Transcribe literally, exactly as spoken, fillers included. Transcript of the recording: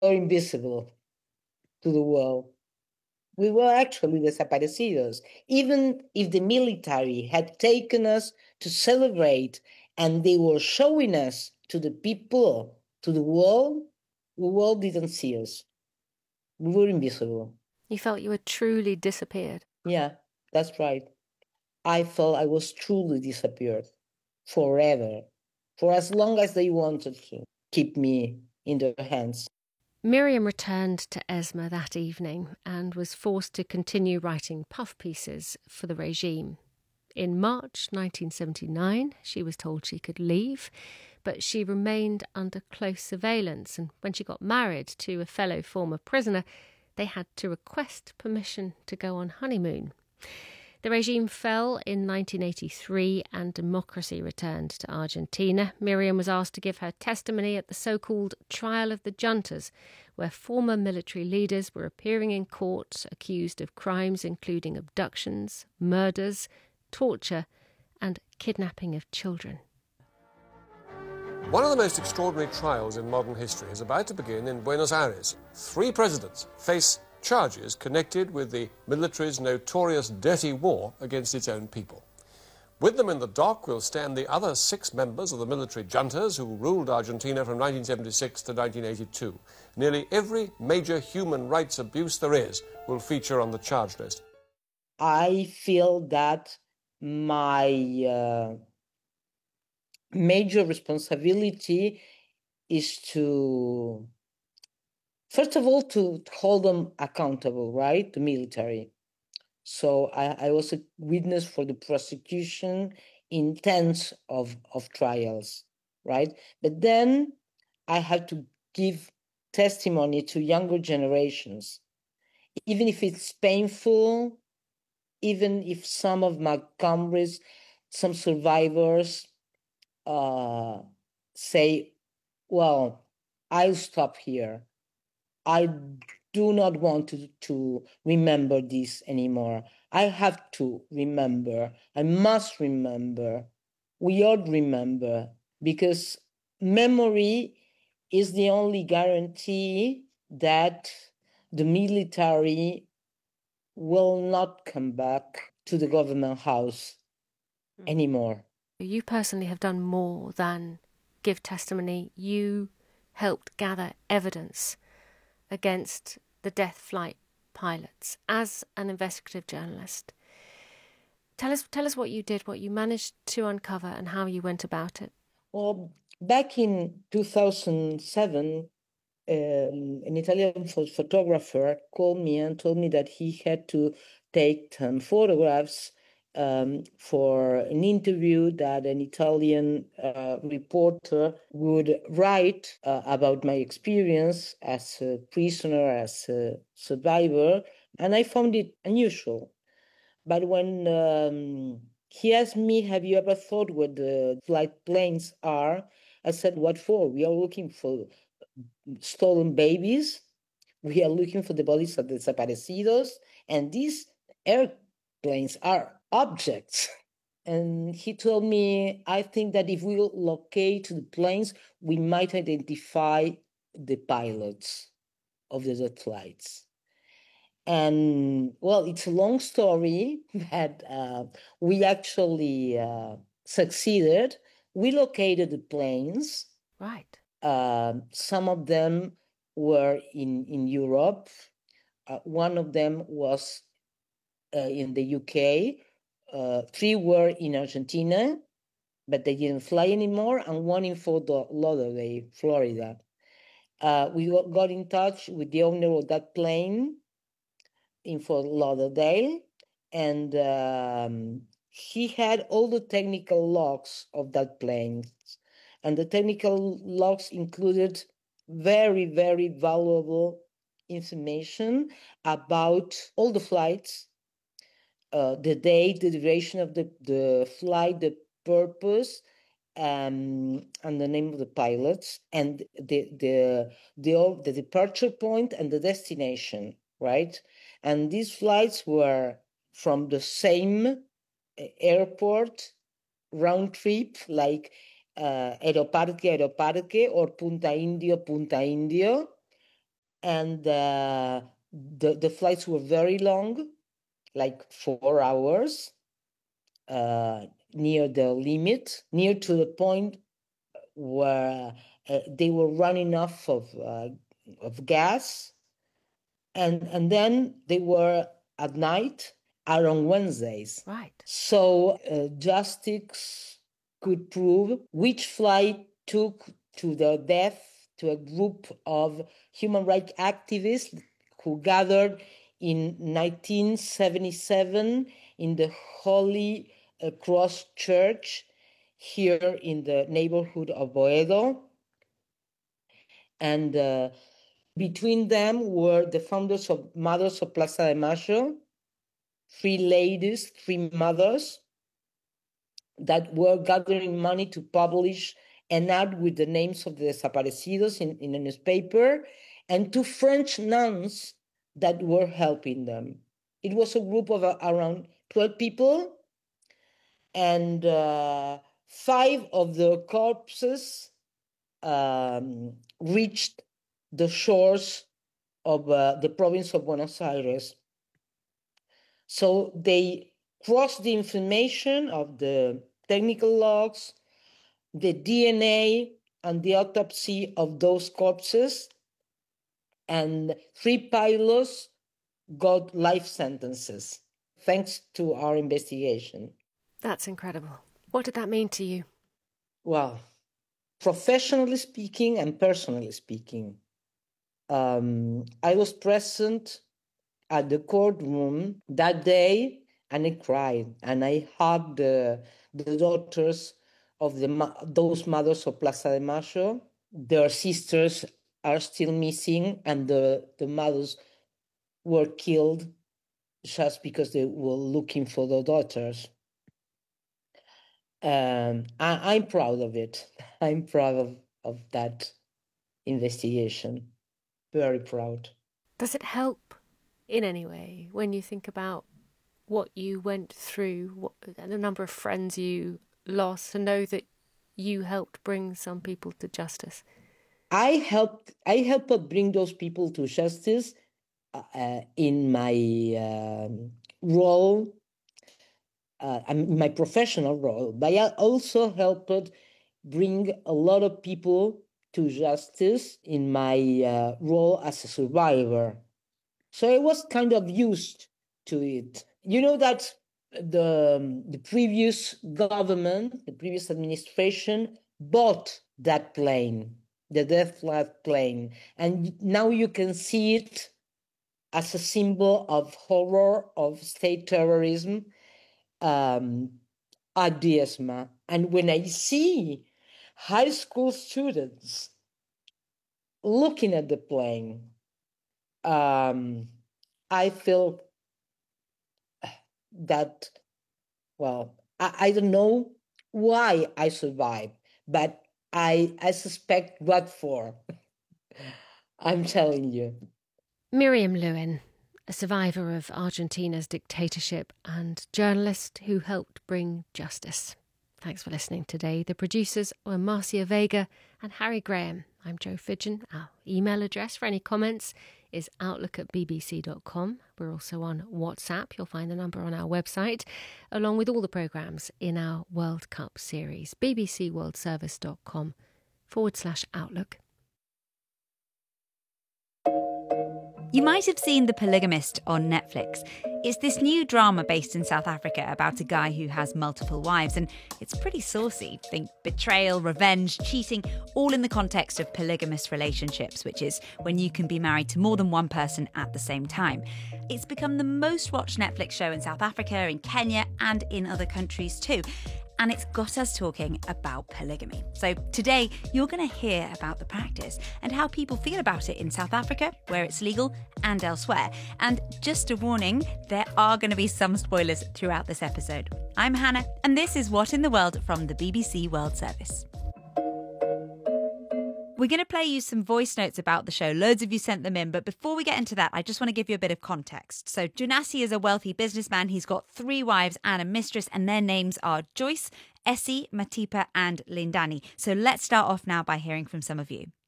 invisible to the world. We were actually desaparecidos. Even if the military had taken us to celebrate and they were showing us to the people, to the world, the world didn't see us. We were invisible. You felt you had truly disappeared. Yeah, that's right. I felt I was truly disappeared forever, for as long as they wanted to keep me in their hands. Miriam returned to Esma that evening and was forced to continue writing puff pieces for the regime. In March nineteen seventy-nine, she was told she could leave, but she remained under close surveillance, and when she got married to a fellow former prisoner, they had to request permission to go on honeymoon. The regime fell in nineteen eighty-three and democracy returned to Argentina. Miriam was asked to give her testimony at the so-called Trial of the Juntas, where former military leaders were appearing in court accused of crimes including abductions, murders, torture and kidnapping of children. One of the most extraordinary trials in modern history is about to begin in Buenos Aires. Three presidents face charges connected with the military's notorious dirty war against its own people. With them in the dock will stand the other six members of the military juntas who ruled Argentina from nineteen seventy-six to nineteen eighty-two. Nearly every major human rights abuse there is will feature on the charge list. I feel that my uh, major responsibility is to, first of all, to hold them accountable, right? The military. So I, I was a witness for the prosecution in tens of, of trials, right? But then I had to give testimony to younger generations, even if it's painful, even if some of my comrades, some survivors uh, say, well, I'll stop here. I do not want to, to remember this anymore. I have to remember. I must remember. We all remember, because memory is the only guarantee that the military will not come back to the government house anymore. You personally have done more than give testimony. You helped gather evidence against the death flight pilots as an investigative journalist. Tell us, tell us what you did, what you managed to uncover, and how you went about it. Well, back in two thousand seven, um, an Italian photographer called me and told me that he had to take some photographs um, for an interview that an Italian uh, reporter would write uh, about my experience as a prisoner, as a survivor, and I found it unusual. But when um, he asked me, have you ever thought what the flight planes are? I said, what for? We are looking for stolen babies. We are looking for the bodies of the desaparecidos. And these airplanes are objects. And he told me, I think that if we locate the planes, we might identify the pilots of the dead flights. And, well, it's a long story, but uh, we actually uh, succeeded. We located the planes. Right. Uh, some of them were in, in Europe. Uh, one of them was uh, in the U K. Uh, three were in Argentina, but they didn't fly anymore, and one in Fort Lauderdale, Florida. Uh, we got in touch with the owner of that plane in Fort Lauderdale, and um, he had all the technical logs of that plane. And the technical logs included very, very valuable information about all the flights, uh, the date, the duration of the, the flight, the purpose, um, and the name of the pilots, and the, the, the, the departure point and the destination, right? And these flights were from the same airport, round trip, like uh, Aeroparque, Aeroparque, or Punta Indio, Punta Indio. and uh, the, the flights were very long, like four hours, uh, near the limit, near to the point where uh, they were running off of, uh, of gas. And, and then they were at night are on Wednesdays. Right. So uh, justice could prove which flight took to the death to a group of human rights activists who gathered in nineteen seventy-seven in the Holy Cross Church here in the neighborhood of Boedo. And uh, between them were the founders of Mothers of Plaza de Mayo, three ladies, three mothers that were gathering money to publish an ad with the names of the desaparecidos in, in a newspaper, and two French nuns that were helping them. It was a group of uh, around twelve people, and uh, five of the corpses um, reached the shores of uh, the province of Buenos Aires. So they crossed the information of the technical logs, the D N A, and the autopsy of those corpses, and three pilots got life sentences, thanks to our investigation. That's incredible. What did that mean to you? Well, professionally speaking and personally speaking, um, I was present at the courtroom that day, and I cried, and I hugged the, the daughters of the those mothers of Plaza de Mayo. Their sisters are still missing, and the, the mothers were killed just because they were looking for their daughters. Um, I, I'm proud of it. I'm proud of, of that investigation. Very proud. Does it help in any way when you think about what you went through, what, and the number of friends you lost, to know that you helped bring some people to justice? I helped. I helped bring those people to justice uh, in my um, role, uh, in my professional role. But I also helped bring a lot of people to justice in my uh, role as a survivor. So I was kind of used to it. You know that the, the previous government, the previous administration, bought that plane, the death flight plane. And now you can see it as a symbol of horror, of state terrorism um, at the ESMA. And when I see high school students looking at the plane, um, I feel that, well, I, I don't know why I survived, but I I suspect what for. I'm telling you. Miriam Lewin, a survivor of Argentina's dictatorship and journalist who helped bring justice. Thanks for listening today. The producers were Marcia Vega and Harry Graham. I'm Jo Fidgen. Our email address for any comments is outlook at b b c dot com. We're also on WhatsApp. You'll find the number on our website, along with all the programmes in our World Cup series. bbcworldservice.com forward slash outlook. You might have seen The Polygamist on Netflix. It's this new drama based in South Africa about a guy who has multiple wives, and it's pretty saucy. Think betrayal, revenge, cheating, all in the context of polygamous relationships, which is when you can be married to more than one person at the same time. It's become the most watched Netflix show in South Africa, in Kenya, and in other countries too. And it's got us talking about polygamy. So today, you're going to hear about the practice and how people feel about it in South Africa, where it's legal, and elsewhere. And just a warning, there are going to be some spoilers throughout this episode. I'm Hannah, and this is What in the World from the B B C World Service. We're going to play you some voice notes about the show. Loads of you sent them in. But before we get into that, I just want to give you a bit of context. So Jonasi is a wealthy businessman. He's got three wives and a mistress, and their names are Joyce, Essie, Matipa and Lindani. So let's start off now by hearing from some of you.